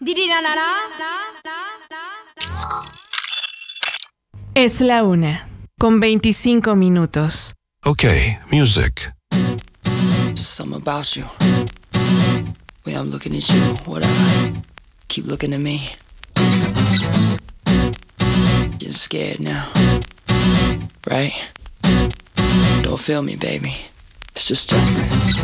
Es la 1:25. Okay, music. Just something about you. Way I'm looking at you, whatever. Keep looking at me. Getting scared now. Right? Don't feel me, baby. It's just Justin.